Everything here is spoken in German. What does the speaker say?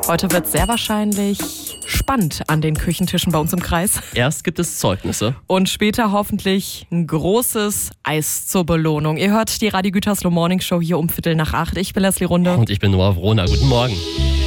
Heute wird sehr wahrscheinlich spannend an den Küchentischen bei uns im Kreis. Erst gibt es Zeugnisse. Und später hoffentlich ein großes Eis zur Belohnung. Ihr hört die Radio Gütersloh Morning Show hier um 7:45. Ich bin Leslie Runde. Und ich bin Noah Wrohner. Guten Morgen.